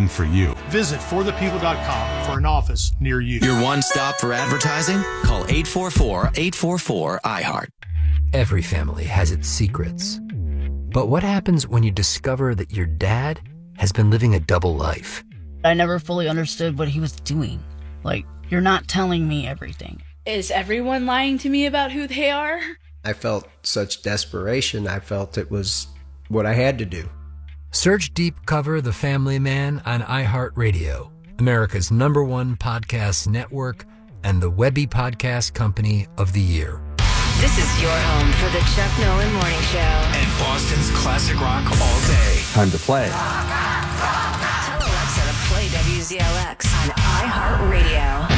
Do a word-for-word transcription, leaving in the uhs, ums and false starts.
waiting for you. Visit for the people dot com for an office near you. Your one stop for advertising? Call eight four four, eight four four, I heart. Every family has its secrets. But what happens when you discover that your dad has been living a double life? I never fully understood what he was doing. Like, you're not telling me everything. Is everyone lying to me about who they are? I felt such desperation. I felt it was what I had to do. Search Deep Cover The Family Man on iHeartRadio, America's number one podcast network and the Webby Podcast Company of the Year. This is your home for the Chuck Nolan Morning Show. And Boston's classic rock all day. Time to play. Tell Alexa to play W Z L X on iHeartRadio.